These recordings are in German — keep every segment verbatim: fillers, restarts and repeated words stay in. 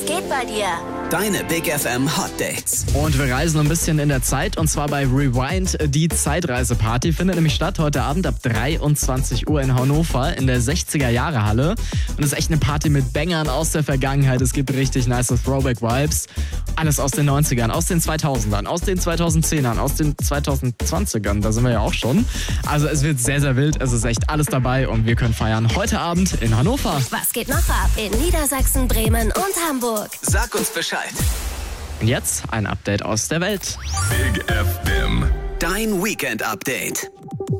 geht bei dir? Deine Big F M Hot Dates. Und wir reisen ein bisschen in der Zeit, und zwar bei Rewind. Die Zeitreiseparty findet nämlich statt heute Abend ab dreiundzwanzig Uhr in Hannover in der sechziger-Jahre-Halle. Und es ist echt eine Party mit Bangern aus der Vergangenheit. Es gibt richtig nice Throwback-Vibes. Alles aus den neunzigern, aus den zweitausendern, aus den zweitausendzehnern, aus den zweitausendzwanzigern. Da sind wir ja auch schon. Also es wird sehr, sehr wild. Es ist echt alles dabei und wir können feiern heute Abend in Hannover. Was geht noch ab in Niedersachsen, Bremen und Hamburg? Sag uns Bescheid. Und jetzt ein Update aus der Welt. Big F M. Dein Weekend-Update.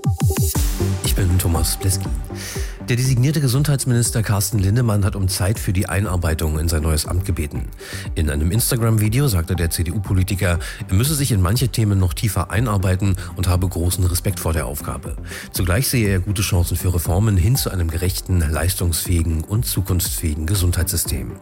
Ich bin Thomas Bliski. Der designierte Gesundheitsminister Carsten Linnemann hat um Zeit für die Einarbeitung in sein neues Amt gebeten. In einem Instagram-Video sagte der C D U-Politiker, er müsse sich in manche Themen noch tiefer einarbeiten und habe großen Respekt vor der Aufgabe. Zugleich sehe er gute Chancen für Reformen hin zu einem gerechten, leistungsfähigen und zukunftsfähigen Gesundheitssystem.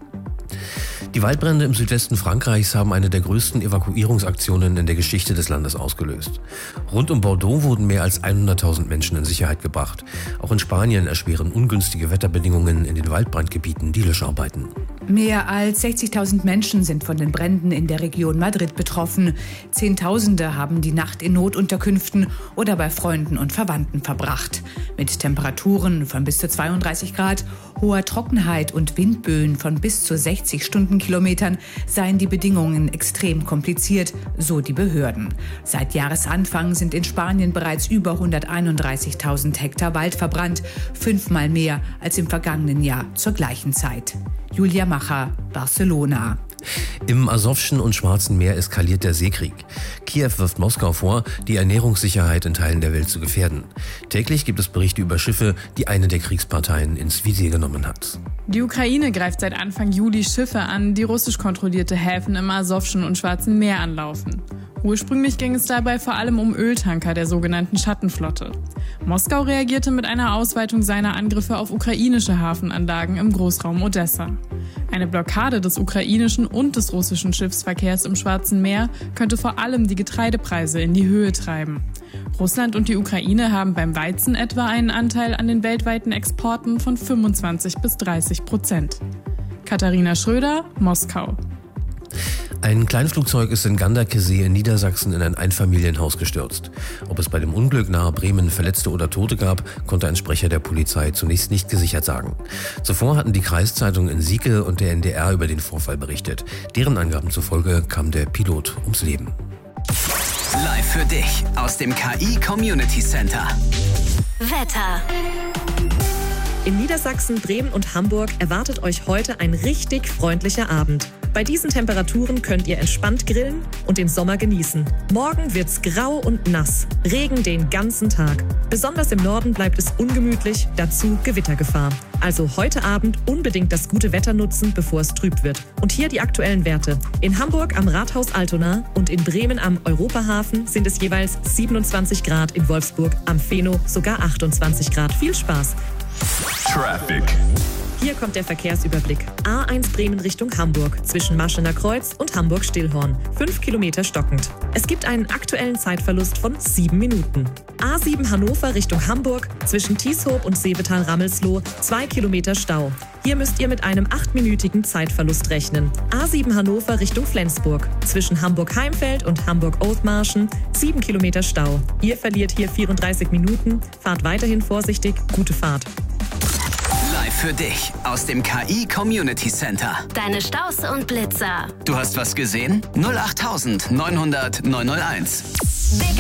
Die Waldbrände im Südwesten Frankreichs haben eine der größten Evakuierungsaktionen in der Geschichte des Landes ausgelöst. Rund um Bordeaux wurden mehr als hunderttausend Menschen in Sicherheit gebracht. Auch in Spanien erschweren ungünstige Wetterbedingungen in den Waldbrandgebieten die Löscharbeiten. Mehr als sechzigtausend Menschen sind von den Bränden in der Region Madrid betroffen. Zehntausende haben die Nacht in Notunterkünften oder bei Freunden und Verwandten verbracht. Mit Temperaturen von bis zu zweiunddreißig Grad, hoher Trockenheit und Windböen von bis zu sechzig Stundenkilometern seien die Bedingungen extrem kompliziert, so die Behörden. Seit Jahresanfang sind in Spanien bereits über hunderteinunddreißigtausend Hektar Wald verbrannt, fünfmal mehr als im vergangenen Jahr zur gleichen Zeit. Julia Macher, Barcelona. Im Asowschen und Schwarzen Meer eskaliert der Seekrieg. Kiew wirft Moskau vor, die Ernährungssicherheit in Teilen der Welt zu gefährden. Täglich gibt es Berichte über Schiffe, die eine der Kriegsparteien ins Visier genommen hat. Die Ukraine greift seit Anfang Juli Schiffe an, die russisch kontrollierte Häfen im Asowschen und Schwarzen Meer anlaufen. Ursprünglich ging es dabei vor allem um Öltanker der sogenannten Schattenflotte. Moskau reagierte mit einer Ausweitung seiner Angriffe auf ukrainische Hafenanlagen im Großraum Odessa. Eine Blockade des ukrainischen und des russischen Schiffsverkehrs im Schwarzen Meer könnte vor allem die Getreidepreise in die Höhe treiben. Russland und die Ukraine haben beim Weizen etwa einen Anteil an den weltweiten Exporten von fünfundzwanzig bis dreißig Prozent. Katharina Schröder, Moskau. Ein Kleinflugzeug ist in Ganderkesee in Niedersachsen in ein Einfamilienhaus gestürzt. Ob es bei dem Unglück nahe Bremen Verletzte oder Tote gab, konnte ein Sprecher der Polizei zunächst nicht gesichert sagen. Zuvor hatten die Kreiszeitungen in Sieke und der N D R über den Vorfall berichtet. Deren Angaben zufolge kam der Pilot ums Leben. Live für dich aus dem K I Community Center. Wetter. In Niedersachsen, Bremen und Hamburg erwartet euch heute ein richtig freundlicher Abend. Bei diesen Temperaturen könnt ihr entspannt grillen und den Sommer genießen. Morgen wird's grau und nass, Regen den ganzen Tag. Besonders im Norden bleibt es ungemütlich, dazu Gewittergefahr. Also heute Abend unbedingt das gute Wetter nutzen, bevor es trüb wird. Und hier die aktuellen Werte. In Hamburg am Rathaus Altona und in Bremen am Europahafen sind es jeweils siebenundzwanzig Grad, in Wolfsburg am Feno sogar achtundzwanzig Grad. Viel Spaß! Traffic. Hier kommt der Verkehrsüberblick. A eins Bremen Richtung Hamburg, zwischen Maschener Kreuz und Hamburg-Stillhorn. Fünf Kilometer stockend. Es gibt einen aktuellen Zeitverlust von sieben Minuten. A sieben Hannover Richtung Hamburg, zwischen Tieshoop und Seevetal-Rammelsloh. Zwei Kilometer Stau. Hier müsst ihr mit einem achtminütigen Zeitverlust rechnen. A sieben Hannover Richtung Flensburg, zwischen Hamburg-Heimfeld und Hamburg-Oldmarschen. Sieben Kilometer Stau. Ihr verliert hier vierunddreißig Minuten. Fahrt weiterhin vorsichtig. Gute Fahrt. Live für dich aus dem K I Community Center. Deine Staus und Blitzer. Du hast was gesehen? null acht neunhundert neunhunderteins. Big